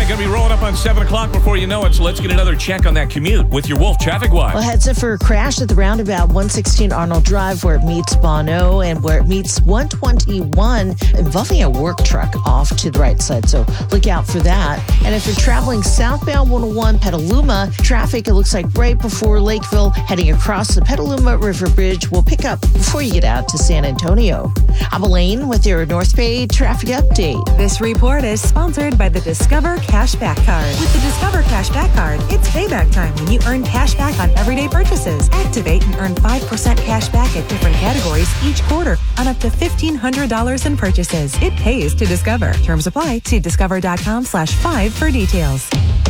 right, going to be rolling up on 7 o'clock before you know it, so let's get another check on that commute with your Wolf Traffic Watch. Well, heads up for a crash at the roundabout 116 Arnold Drive where it meets Bono and where it meets 121 involving a work truck off to the right side. So look out for that. And if you're traveling southbound 101 Petaluma, traffic, it looks like right before Lakeville, heading across the Petaluma River Bridge will pick up before you get out to San Antonio. I'm Elaine with your North Bay traffic update. This report is sponsored by the Discover Cashback Card. With the Discover Cashback Card, it's payback time when you earn cash back on everyday purchases. Activate and earn 5% cash back at different categories each quarter on up to $1,500 in purchases. It pays to Discover. Terms apply. See discover.com/5 for details.